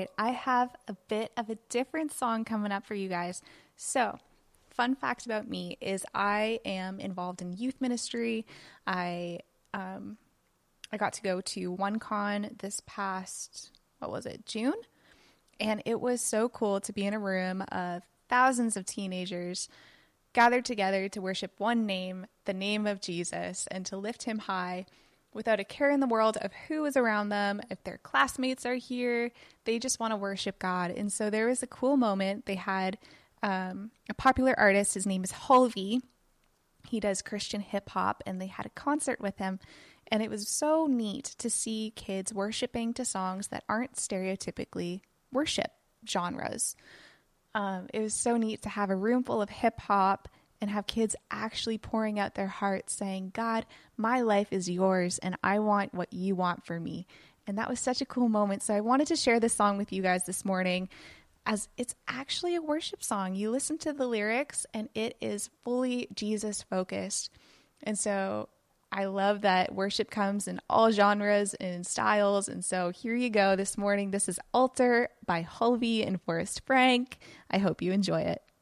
right, I have a bit of a different song coming up for you guys. So, fun fact about me is I am involved in youth ministry. I um, I got to go to OneCon this past, what was it, June? And it was so cool to be in a room of thousands of teenagers gathered together to worship one name, the name of Jesus, and to lift him high without a care in the world of who is around them, if their classmates are here. They just want to worship God. And so there was a cool moment. They had a popular artist. His name is Halvey. He does Christian hip hop, and they had a concert with him. And it was so neat to see kids worshiping to songs that aren't stereotypically worship genres. It was so neat to have a room full of hip hop and have kids actually pouring out their hearts saying, God, my life is yours and I want what you want for me. And that was such a cool moment. So I wanted to share this song with you guys this morning, as it's actually a worship song. You listen to the lyrics and it is fully Jesus focused. And so I love that worship comes in all genres and styles. And so here you go this morning. This is Altar by Halvey and Forrest Frank. I hope you enjoy it.